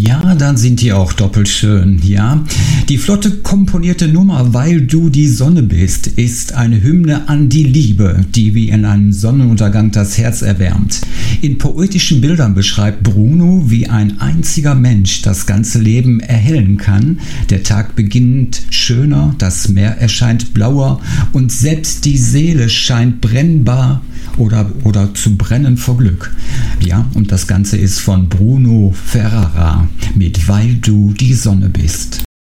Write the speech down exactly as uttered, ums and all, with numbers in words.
Ja, dann sind die auch doppelt schön, ja. Die flotte komponierte Nummer Weil du die Sonne bist ist eine Hymne an die Liebe, die wie in einem Sonnenuntergang das Herz erwärmt. In poetischen Bildern beschreibt Bruno, wie ein einziger Mensch das ganze Leben erhellen kann. Der Tag beginnt schöner, das Meer erscheint blauer und selbst die Seele scheint brennbar oder, oder zu brennen vor Glück. Ja, und das Ganze ist von Bruno Ferrara mit Weil du die Sonne bist.